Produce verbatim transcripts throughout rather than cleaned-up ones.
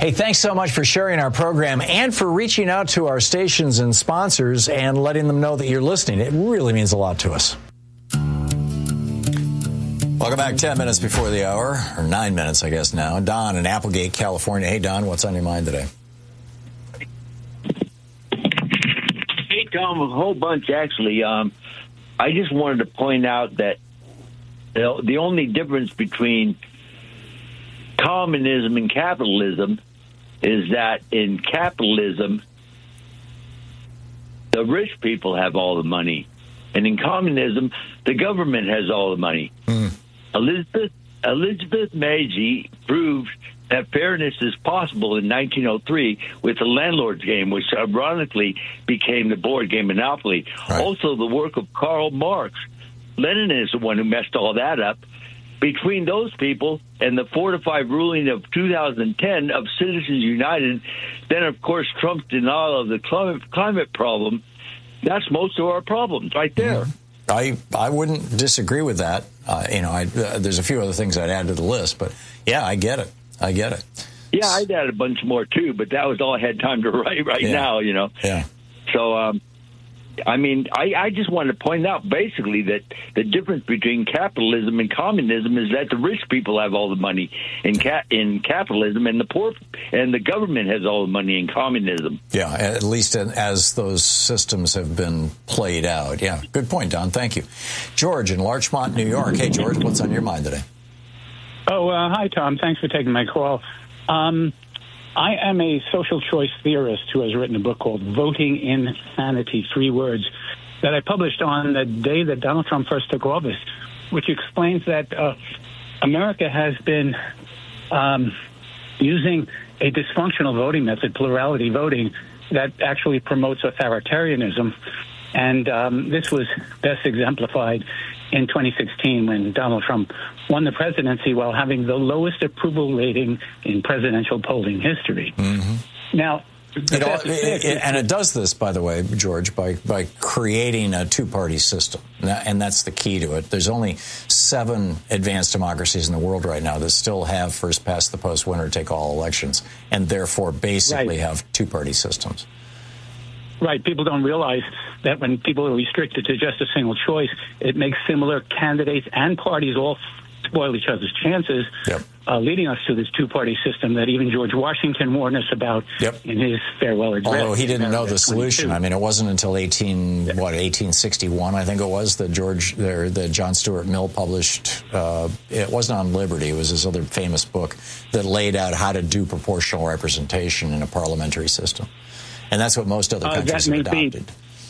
Hey, thanks so much for sharing our program and for reaching out to our stations and sponsors and letting them know that you're listening. It really means a lot to us. Welcome back. Ten minutes before the hour, or nine minutes, I guess now. Don in Applegate, California. Hey, Don, what's on your mind today? Hey, Tom, a whole bunch, actually. Um, I just wanted to point out that the, the only difference between communism and capitalism is that in capitalism, the rich people have all the money. And in communism, the government has all the money. Mm. Elizabeth Elizabeth Meiji proved that fairness is possible in nineteen oh three with the landlord's game, which ironically became the board game Monopoly. Right. Also, the work of Karl Marx. Lenin is the one who messed all that up. Between those people and the four to five ruling of two thousand ten of Citizens United, then, of course, Trump's denial of the climate, climate problem, that's most of our problems right there. Mm-hmm. I I wouldn't disagree with that. Uh, you know, I, uh, there's a few other things I'd add to the list, but, yeah, I get it. I get it. Yeah, I'd add a bunch more, too, but that was all I had time to write right yeah. now, you know. Yeah. So, um, I mean, I, I just wanted to point out basically that the difference between capitalism and communism is that the rich people have all the money in ca- in capitalism, and the poor and the government has all the money in communism. Yeah, at least as those systems have been played out. Yeah, good point, Don. Thank you. George in Larchmont, New York. Hey, George, what's on your mind today? Oh, uh, hi, Tom. Thanks for taking my call. Um, I am a social choice theorist who has written a book called Voting Insanity, three words, that I published on the day that Donald Trump first took office, which explains that uh, America has been um, using a dysfunctional voting method, plurality voting, that actually promotes authoritarianism. And um, this was best exemplified in twenty sixteen when Donald Trump won the presidency while having the lowest approval rating in presidential polling history. Mm-hmm. Now, it all, it, it, and it does this, by the way, George, by, by creating a two-party system. And that's the key to it. There's only seven advanced democracies in the world right now that still have first-past-the-post, winner-take-all elections, and therefore basically right. have two-party systems. Right. People don't realize that when people are restricted to just a single choice, it makes similar candidates and parties all spoil each other's chances, yep. uh, leading us to this two-party system that even George Washington warned us about yep. in his farewell address. Although he didn't know the solution. I mean, it wasn't until eighteen yeah. what eighteen sixty-one, I think it was, that George, or that John Stuart Mill published. Uh, it wasn't on Liberty. It was his other famous book that laid out how to do proportional representation in a parliamentary system. And that's what most other countries uh, have adopted.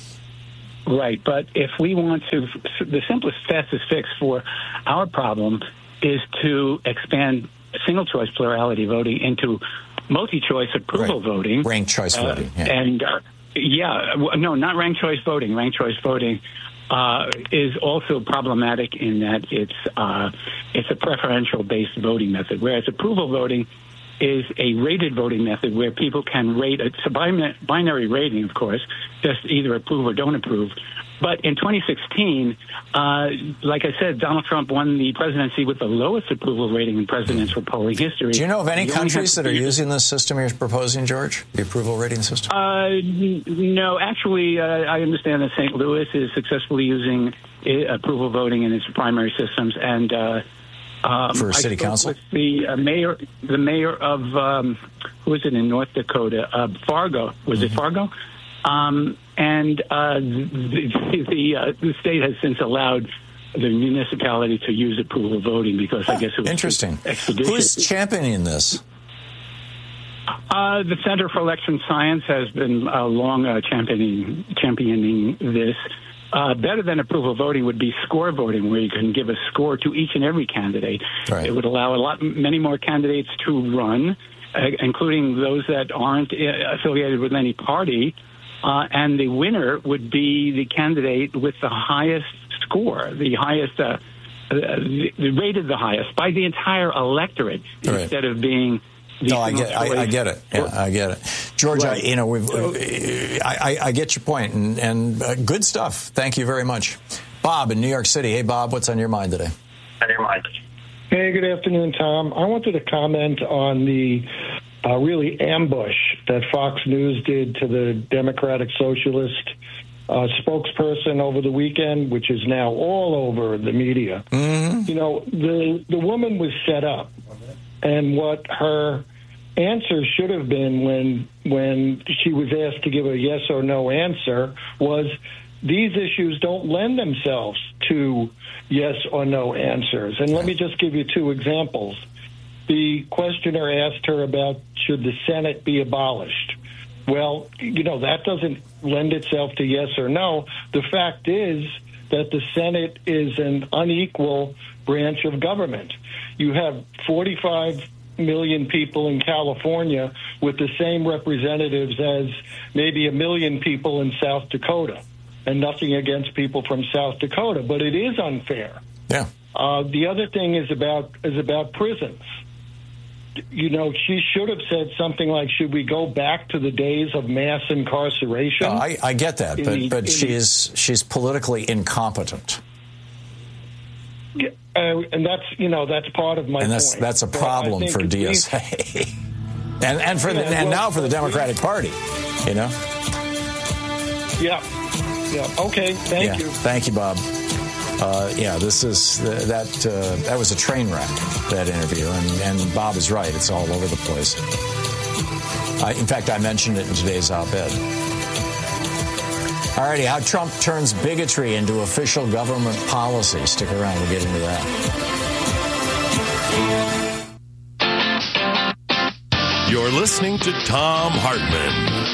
Be, right, but if we want to, the simplest, fastest fix for our problem is to expand single-choice plurality voting into multi-choice approval right. voting. Ranked choice uh, voting. Yeah. And, uh, yeah, no, not ranked choice voting. Ranked choice voting uh, is also problematic in that it's uh, it's a preferential-based voting method, whereas approval voting is a rated voting method where people can rate. It's a binary rating, of course, just either approve or don't approve. But in twenty sixteen, uh, like I said, Donald Trump won the presidency with the lowest approval rating in presidential polling history. Do you know of any countries that are using this system you're proposing, George, the approval rating system? Uh, n- no, actually, uh, I understand that Saint Louis is successfully using uh, approval voting in its primary systems, and uh, Um, for city I council? With the uh, mayor, the mayor of um, who is it in North Dakota? Uh, Fargo was mm-hmm. it Fargo? Um, and uh, the the, uh, the state has since allowed the municipality to use approval voting because huh, I guess it was interesting. Expeditious. Who's championing this? Uh, the Center for Election Science has been uh, long uh, championing championing this. Uh, better than approval voting would be score voting, where you can give a score to each and every candidate. Right. It would allow a lot, many more candidates to run, uh, including those that aren't uh, affiliated with any party. Uh, and the winner would be the candidate with the highest score, the highest, uh, uh, the, rated the highest by the entire electorate, right. instead of being. No, I get, I, I get it. Yeah, I get it, George. Right. I, you know, we've, I, I get your point, and, and uh, good stuff. Thank you very much, Bob in New York City. Hey, Bob, what's on your mind today? On your mind. Hey, good afternoon, Tom. I wanted to comment on the uh, really ambush that Fox News did to the Democratic Socialist uh, spokesperson over the weekend, which is now all over the media. Mm-hmm. You know, the the woman was set up, and what her answer should have been when when she was asked to give a yes or no answer was, these issues don't lend themselves to yes or no answers. And let me just give you two examples. The questioner asked her about, should the Senate be abolished? Well, you know, that doesn't lend itself to yes or no. The fact is that the Senate is an unequal branch of government. You have forty-five million people in California with the same representatives as maybe a million people in South Dakota. And nothing against people from South Dakota, but it is unfair. Yeah. Uh, the other thing is about is about prisons. You know, she should have said something like, should we go back to the days of mass incarceration? No, I, I get that, but, the, but she's she's politically incompetent. Yeah, uh, and that's, you know, that's part of my and that's, point. that's a problem for D S A. and and for yeah, the, and well, now for the Democratic Party, you know? Yeah. Yeah. Okay. Thank yeah. you. Thank you, Bob. Uh, yeah, this is uh, that. Uh, that was a train wreck, that interview, and, and Bob is right. It's all over the place. I, in fact, I mentioned it in today's op-ed. All righty, how Trump turns bigotry into official government policy. Stick around. We'll get into that. You're listening to Thom Hartmann.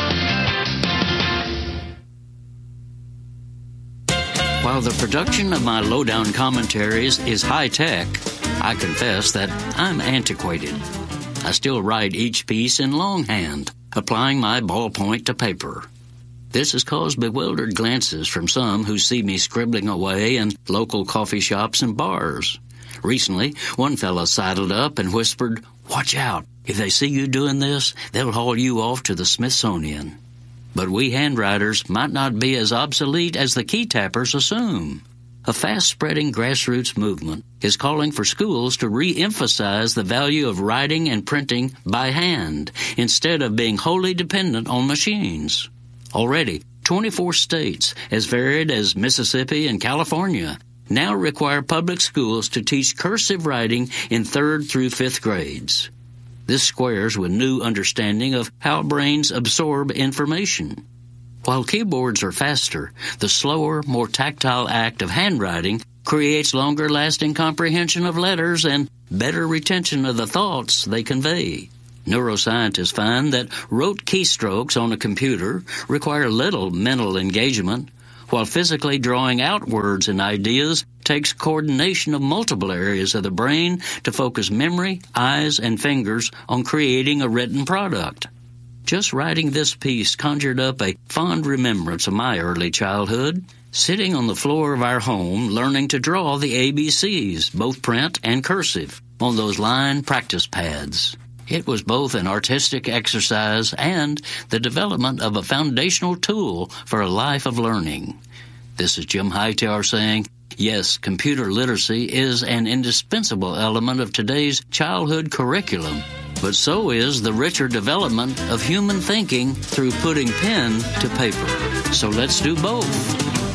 While the production of my lowdown commentaries is high-tech, I confess that I'm antiquated. I still write each piece in longhand, applying my ballpoint to paper. This has caused bewildered glances from some who see me scribbling away in local coffee shops and bars. Recently, one fellow sidled up and whispered, "Watch out. If they see you doing this, they'll haul you off to the Smithsonian." But we handwriters might not be as obsolete as the key tappers assume. A fast-spreading grassroots movement is calling for schools to re-emphasize the value of writing and printing by hand instead of being wholly dependent on machines. Already, twenty-four states, as varied as Mississippi and California, now require public schools to teach cursive writing in third through fifth grades. This squares with new understanding of how brains absorb information. While keyboards are faster, the slower, more tactile act of handwriting creates longer-lasting comprehension of letters and better retention of the thoughts they convey. Neuroscientists find that rote keystrokes on a computer require little mental engagement, while physically drawing out words and ideas takes coordination of multiple areas of the brain to focus memory, eyes, and fingers on creating a written product. Just writing this piece conjured up a fond remembrance of my early childhood, sitting on the floor of our home learning to draw the A B Cs, both print and cursive, on those line practice pads. It was both an artistic exercise and the development of a foundational tool for a life of learning. This is Jim Hightower saying, yes, computer literacy is an indispensable element of today's childhood curriculum, but so is the richer development of human thinking through putting pen to paper. So let's do both.